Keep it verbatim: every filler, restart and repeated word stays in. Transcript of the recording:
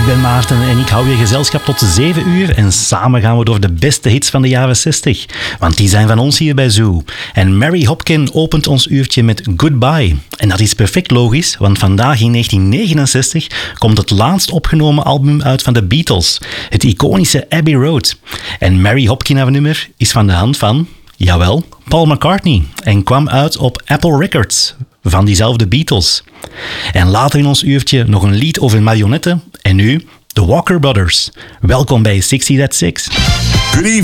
Ik ben Maarten en ik hou je gezelschap tot zeven uur en samen gaan we door de beste hits van de jaren zestig. Want die zijn van ons hier bij Zoo. En Mary Hopkin opent ons uurtje met Goodbye. En dat is perfect logisch, want vandaag in negentien negenenzestig komt het laatst opgenomen album uit van de Beatles. Het iconische Abbey Road. En Mary Hopkin haar nummer is van de hand van, jawel, Paul McCartney. En kwam uit op Apple Records van diezelfde Beatles. En later in ons uurtje nog een lied over marionetten. En nu, de Walker Brothers. Welkom bij zestig That Six.